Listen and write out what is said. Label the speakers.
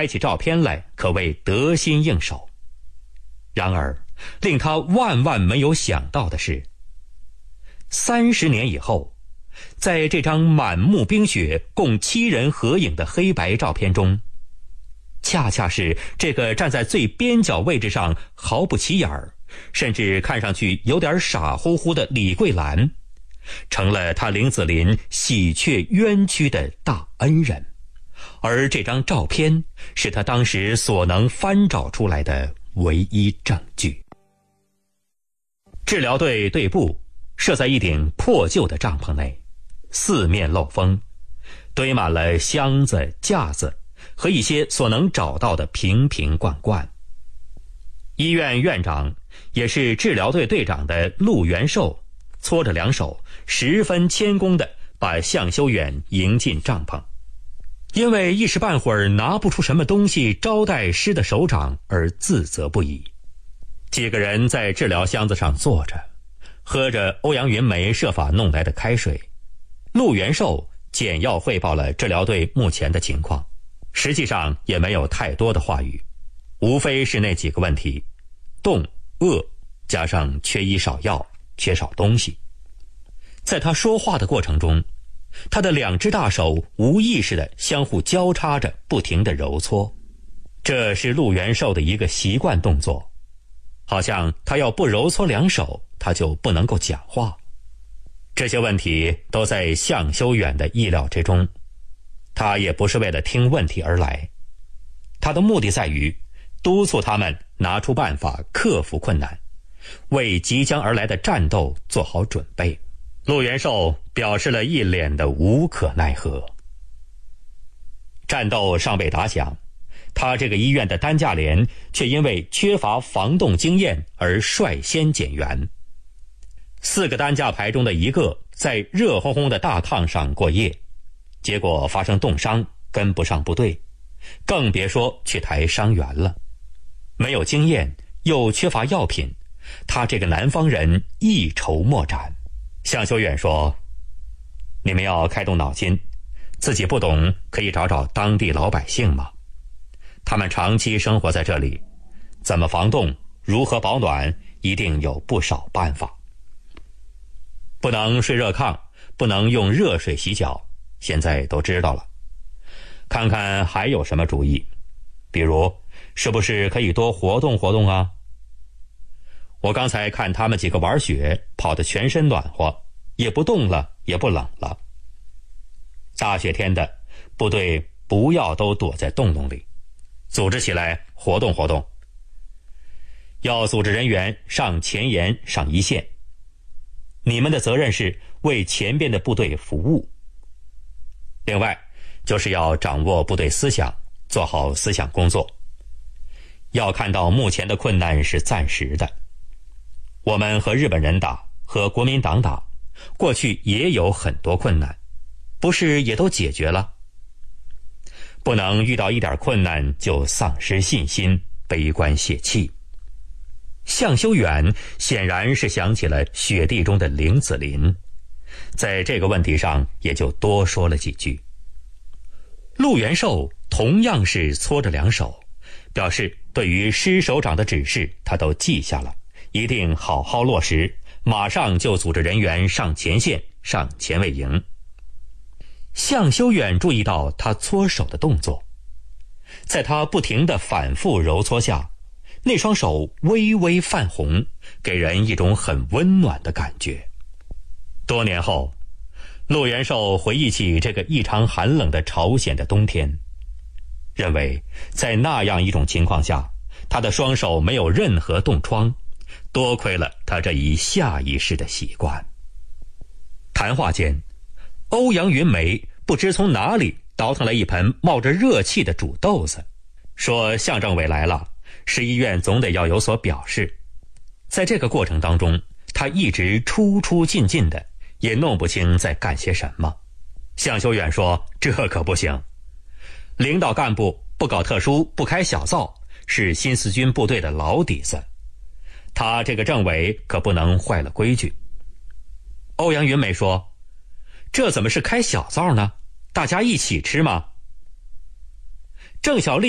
Speaker 1: 拍起照片来可谓得心应手。然而令他万万没有想到的是，30年以后，在这张满目冰雪共7人合影的黑白照片中，恰恰是这个站在最边角位置上毫不起眼儿，甚至看上去有点傻乎乎的李桂兰，成了他林子林喜鹊冤屈的大恩人。而这张照片是他当时所能翻找出来的唯一证据。治疗队队部设在一顶破旧的帐篷内，四面漏风，堆满了箱子、架子和一些所能找到的瓶瓶罐罐。医院院长也是治疗队队长的陆元寿搓着两手，十分谦恭地把向修远迎进帐篷。因为一时半会儿拿不出什么东西招待师的首长而自责不已。几个人在治疗箱子上坐着，喝着欧阳云梅设法弄来的开水。陆元寿简要汇报了治疗队目前的情况，实际上也没有太多的话语，无非是那几个问题：冻、饿，加上缺医少药，缺少东西。在他说话的过程中，他的2只大手无意识地相互交叉着，不停地揉搓。这是陆元寿的一个习惯动作，好像他要不揉搓2手，他就不能够讲话。这些问题都在向修远的意料之中，他也不是为了听问题而来，他的目的在于督促他们拿出办法克服困难，为即将而来的战斗做好准备。陆元寿表示了一脸的无可奈何。战斗尚未打响，他这个医院的担架连却因为缺乏防冻经验而率先减员。4个担架排中的1个在热烘烘的大炕上过夜，结果发生冻伤，跟不上部队，更别说去抬伤员了。没有经验，又缺乏药品，他这个南方人一筹莫展。向修远说：“你们要开动脑筋，自己不懂可以找找当地老百姓嘛。他们长期生活在这里，怎么防冻，如何保暖，一定有不少办法。不能睡热炕，不能用热水洗脚，现在都知道了。看看还有什么主意，比如是不是可以多活动活动啊？我刚才看他们几个玩雪，跑得全身暖和，也不冻了，也不冷了。大雪天的，部队不要都躲在洞洞里，组织起来活动活动。要组织人员上前沿，上一线。你们的责任是为前边的部队服务。另外，就是要掌握部队思想，做好思想工作。要看到目前的困难是暂时的。我们和日本人打，和国民党打，过去也有很多困难，不是也都解决了？不能遇到一点困难就丧失信心，悲观泄气。向修远显然是想起了雪地中的林子林，在这个问题上也就多说了几句。陆元寿同样是搓着2手，表示对于师首长的指示他都记下了，一定好好落实，马上就组织人员上前线，上前卫营。向修远注意到他搓手的动作，在他不停地反复揉搓下，那双手微微泛红，给人一种很温暖的感觉。多年后，陆元寿回忆起这个异常寒冷的朝鲜的冬天，认为在那样一种情况下，他的双手没有任何冻疮，多亏了他这一下意识的习惯。谈话间，欧阳云梅不知从哪里倒腾了一盆冒着热气的煮豆子，说向政委来了，市医院总得要有所表示。在这个过程当中，他一直出出进进的，也弄不清在干些什么。向修远说：“这可不行，领导干部不搞特殊，不开小灶，是新四军部队的老底子。他这个政委可不能坏了规矩。”欧阳云梅说：“这怎么是开小灶呢？大家一起吃吗？”郑小丽